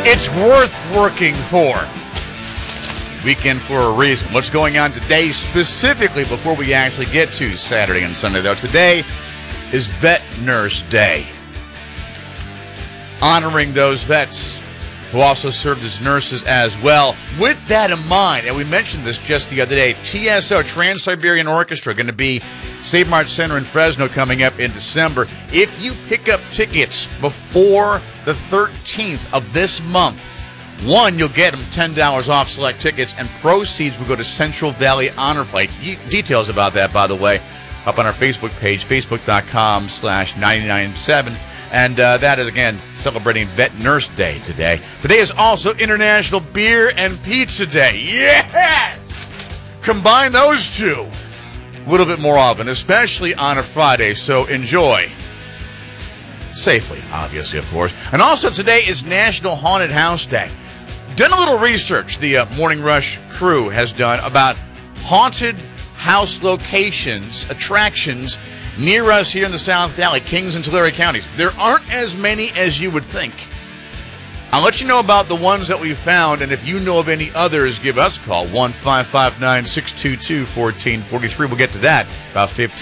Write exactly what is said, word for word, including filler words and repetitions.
It's worth working for. Weekend for a reason. What's going on today specifically before we actually get to Saturday and Sunday, though? Today is Vet Nurse Day. Honoring those vets who also served as nurses as well. With that in mind, and we mentioned this just the other day, T S O, Trans-Siberian Orchestra, going to be Save Mart Center in Fresno coming up in December. If you pick up tickets before the thirteenth of this month, one, you'll get them ten dollars off select tickets, and proceeds will go to Central Valley Honor Flight. De- details about that, by the way, up on our Facebook page, facebook.com slash 997. And uh, that is, again, celebrating Vet Nurse Day today. Today is also International Beer and Pizza Day. Yes! Combine those two a little bit more often, especially on a Friday, so enjoy. Safely, obviously, of course. And also today is National Haunted House Day. Done a little research, the uh, Morning Rush crew has done, about haunted house locations, attractions near us here in the South Valley, Kings and Tulare counties. There aren't as many as you would think. I'll let you know about the ones that we found, and if you know of any others, give us a call, one five five nine, six two two, one four four three. We'll get to that about fifteen